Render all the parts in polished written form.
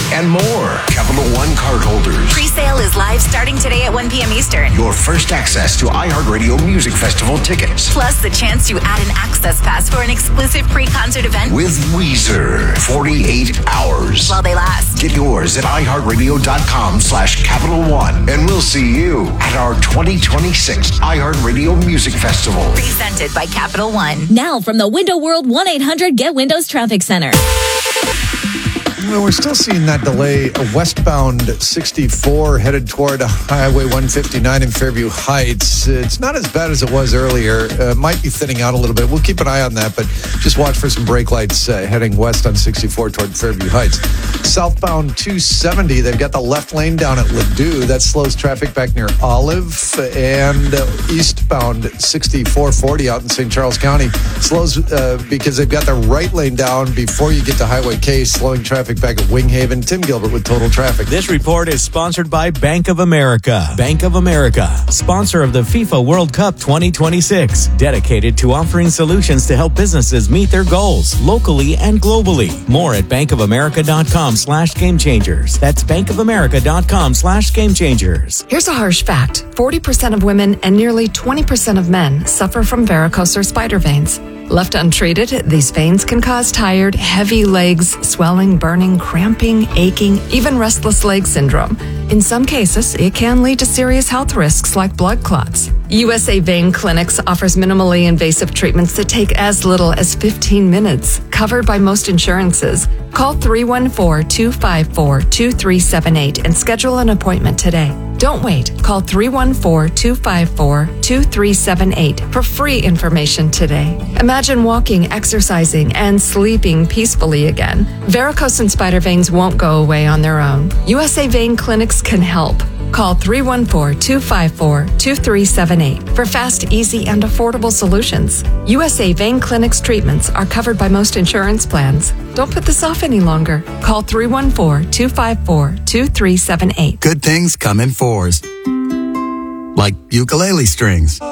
and more. Capital One cardholders. Pre-sale is live starting today at 1 p.m. Eastern. Your first access to iHeartRadio Music Festival tickets. Plus the chance to add an access pass for an exclusive pre-concert event. With Weezer. 48 hours. While they last. Get yours at iHeartRadio.com/Capital One. And we'll see you at our 2026 iHeartRadio Music Festival. Presented by Capital One. Now from the Window World 1-800-GET-WINDOWS Traffic Center. Well, we're still seeing that delay westbound 64 headed toward Highway 159 in Fairview Heights. It's not as bad as it was earlier. Might be thinning out a little bit. We'll keep an eye on that, but just watch for some brake lights heading west on 64 toward Fairview Heights. Southbound 270, they've got the left lane down at Ladue. That slows traffic back near Olive. And eastbound 6440 out in St. Charles County slows because they've got the right lane down before you get to Highway K, slowing traffic back at Wing Haven. Tim Gilbert with Total Traffic. This report is sponsored by Bank of America. Bank of America, sponsor of the FIFA World Cup 2026, dedicated to offering solutions to help businesses meet their goals locally and globally. More at bankofamerica.com/gamechangers. That's bankofamerica.com/gamechangers. Here's a harsh fact. 40% of women and nearly 20% of men suffer from varicose or spider veins. Left untreated, these veins can cause tired, heavy legs, swelling, burning, cramping, aching, even restless leg syndrome. In some cases, it can lead to serious health risks like blood clots. USA Vein Clinics offers minimally invasive treatments that take as little as 15 minutes, covered by most insurances. Call 314-254-2378 and schedule an appointment today. Don't wait. Call 314-254-2378 for free information today. Imagine walking, exercising, and sleeping peacefully again. Varicose and spider veins won't go away on their own. USA Vein Clinics can help. Call 314-254-2378 for fast, easy, and affordable solutions. USA Vein Clinic's treatments are covered by most insurance plans. Don't put this off any longer. Call 314-254-2378. Good things come in fours. Like ukulele strings.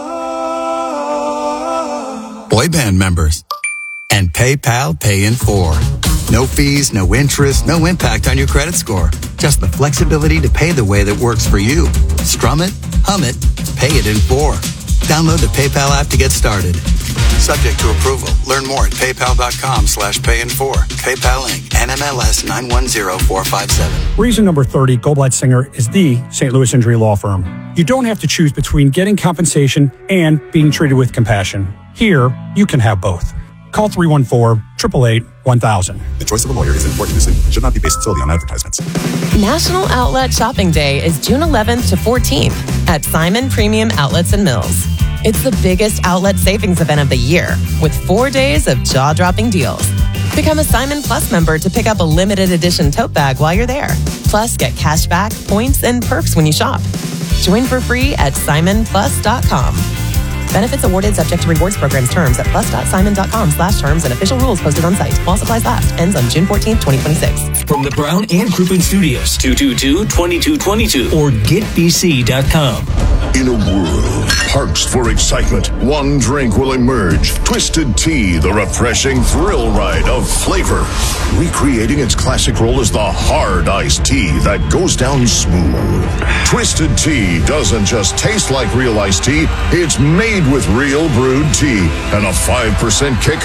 Boy band members. And PayPal Pay in 4. No fees, no interest, no impact on your credit score. Just the flexibility to pay the way that works for you. Strum it, hum it, pay it in 4. Download the PayPal app to get started. Subject to approval. Learn more at paypal.com/payin4. PayPal Inc. NMLS 910457. Reason number 30, Goldblatt Singer is the St. Louis injury law firm. You don't have to choose between getting compensation and being treated with compassion. Here, you can have both. Call 314-888-1000. The choice of a lawyer is important and should not be based solely on advertisements. National Outlet Shopping Day is June 11th to 14th at Simon Premium Outlets and Mills. It's the biggest outlet savings event of the year with 4 days of jaw-dropping deals. Become a Simon Plus member to pick up a limited edition tote bag while you're there. Plus, get cash back, points, and perks when you shop. Join for free at simonplus.com. Benefits awarded subject to rewards programs terms at plus.simon.com/terms and official rules posted on site. While supplies last. Ends on June 14th, 2026. From the Brown and Crouppen Studios, 222-2222 or getbc.com. In a world parched for excitement, one drink will emerge. Twisted Tea, the refreshing thrill ride of flavor. Recreating its classic role as the hard iced tea that goes down smooth. Twisted Tea doesn't just taste like real iced tea, it's made with real brewed tea and a 5% kick